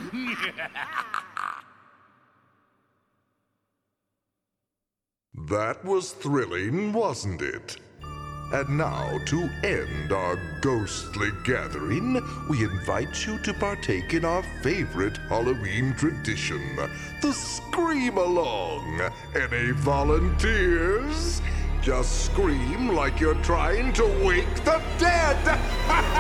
That was thrilling, wasn't it? And now, to end our ghostly gathering, we invite you to partake in our favorite Halloween tradition, the Scream Along. Any volunteers? Just scream like you're trying to wake the dead!